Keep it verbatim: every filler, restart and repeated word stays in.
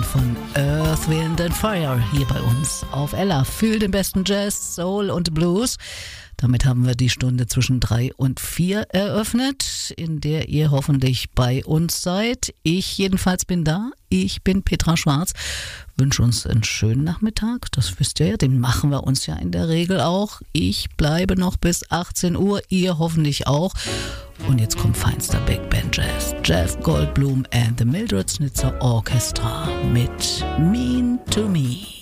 von Earth, Wind and Fire hier bei uns auf Ella. Fühl den besten Jazz, Soul und Blues. Damit haben wir die Stunde zwischen drei und vier eröffnet, in der ihr hoffentlich bei uns seid. Ich jedenfalls bin da. Ich bin Petra Schwarz. Wünsche uns einen schönen Nachmittag. Das wisst ihr ja, den machen wir uns ja in der Regel auch. Ich bleibe noch bis achtzehn Uhr, ihr hoffentlich auch. Und jetzt kommt feinster Big Band Jazz. Jeff Goldblum and the Mildred Snitzer Orchestra mit Mean to Me.